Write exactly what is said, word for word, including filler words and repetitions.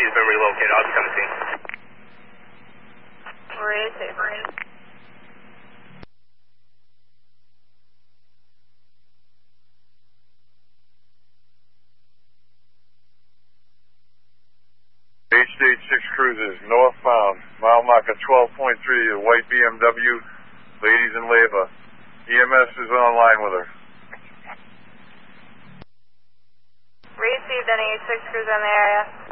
He's been relocated. I'll be coming soon. Where is it? Where is it? H D six cruisers, northbound, mile marker twelve point three, a white B M W, ladies in labor. E M S is online with her. Received any H six cruiser in the area?